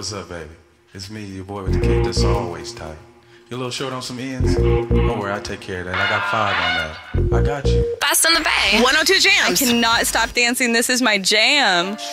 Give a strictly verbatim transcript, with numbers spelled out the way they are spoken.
What's up, baby? It's me, your boy with the kick that's always tight. You a little short on some ends? Don't worry, I take care of that. I got five on that. I got you. Best in the Bay. one oh two Jams. I cannot stop dancing. This is my jam.